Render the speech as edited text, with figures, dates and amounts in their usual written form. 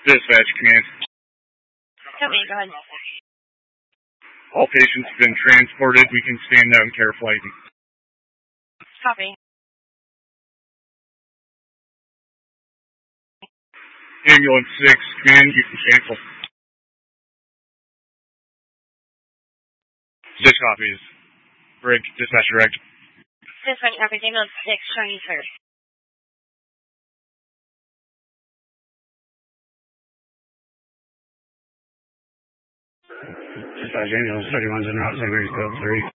Dispatch command. Copy, go ahead. All patients have been transported. We can stand down care flight. Copy. Ambulance 6, command, you can cancel. This copy is Rick, dispatch direct. Dispatch copies, ambulance 6, showing you clear. Dispatch ambulance 31's en route, St. Mary's Code 3.